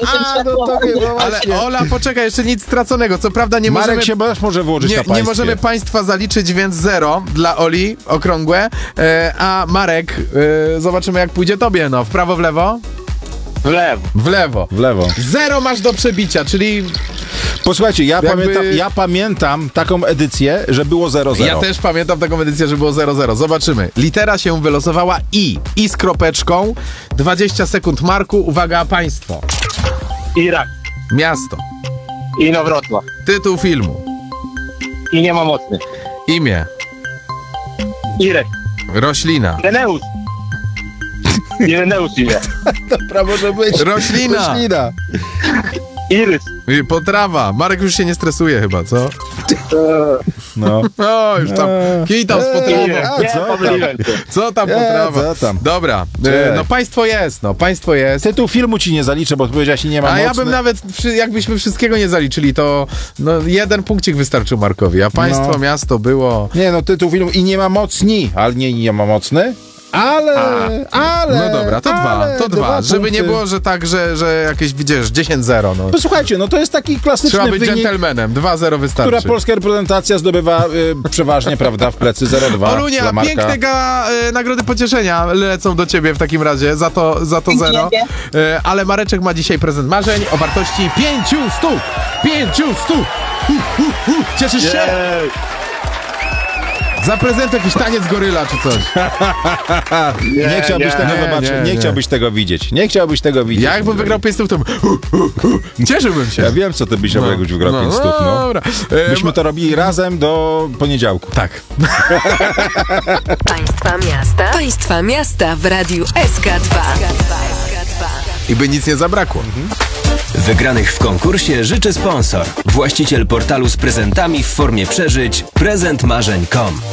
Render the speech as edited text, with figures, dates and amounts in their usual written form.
Ale Ola, poczekaj, jeszcze nic straconego. Co prawda nie Marek możemy... się też może włożyć na państwie. Nie możemy państwa zaliczyć, więc 0 dla Oli, okrągłe. A Marek, zobaczymy jak pójdzie tobie, no. W prawo, w lewo? W lewo. W lewo. W lewo. 0 masz do przebicia, czyli... Posłuchajcie, ja pamiętam taką edycję, że było 0-0. Ja też pamiętam taką edycję, że było 0-0. Zobaczymy. Litera się wylosowała I. I z kropeczką. 20 sekund, Marku. Uwaga, państwo. Irak. Miasto. Inowrocław. Tytuł filmu. I nie ma mocnych. Imię. Irek. Roślina. Ireneus. Ireneus imię. Dobra, może być. Roślina. Irys. Potrawa. Marek już się nie stresuje chyba, co? No. O, już tam kitał z potrawą. Co tam potrawa? Co tam? Dobra, no państwo jest, Tytuł filmu ci nie zaliczę, bo powiedziałeś i nie ma A mocny. ja bym nawet, jakbyśmy wszystkiego nie zaliczyli, to no, 1 punkcik wystarczył Markowi, a państwo, miasto było... Nie, no tytuł filmu i nie ma mocni, ale nie ma mocny. Ale... No dobra, to 2, żeby nie było, że tak, że jakieś, widzisz, 10-0, no. No słuchajcie, no to jest taki klasyczny Trzeba być wynik, dżentelmenem, 2-0 wystarczy. która polska reprezentacja zdobywa przeważnie, prawda, w plecy 0-2 Olunia, dla Marka. piękne nagrody pocieszenia lecą do ciebie w takim razie, za to 0. Ale Mareczek ma dzisiaj prezent marzeń o wartości 500! 500! Cieszysz się? Za prezent jakiś taniec goryla czy coś. Nie chciałbyś tego zobaczyć, nie chciałbyś tego widzieć. Nie chciałbyś tego widzieć. Ja jakbym wygrał 500, to cieszymiłbym się. Ja wiem, co ty byś robił, jakbyś wygrał 500. No. Dobra. Myśmy to robili razem do poniedziałku. Tak. Państwa miasta w Radiu SK2. I by nic nie zabrakło. Wygranych w konkursie życzy sponsor. Właściciel portalu z prezentami w formie przeżyć prezentmarzeń.com.